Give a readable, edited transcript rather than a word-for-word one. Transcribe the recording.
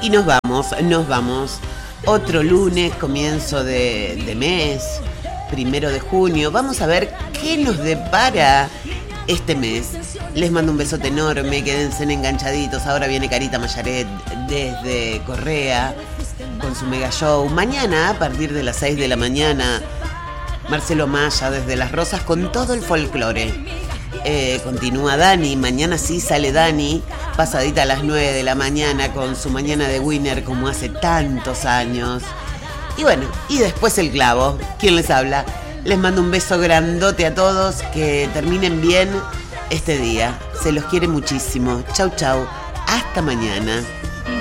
Y nos vamos. Otro lunes, comienzo de mes, 1 de junio. Vamos a ver qué nos depara este mes. Les mando un besote enorme, quédense enganchaditos. Ahora viene Carita Mayaret desde Correa con su mega show. Mañana, a partir de las 6 de la mañana, Marcelo Maya desde Las Rosas con todo el folclore. Continúa Dani, mañana sí sale Dani, pasadita a las 9 de la mañana con su mañana de Winner como hace tantos años. Y bueno, y después el clavo. ¿Quién les habla? Les mando un beso grandote a todos, que terminen bien este día. Se los quiere muchísimo. Chau, chau. Hasta mañana.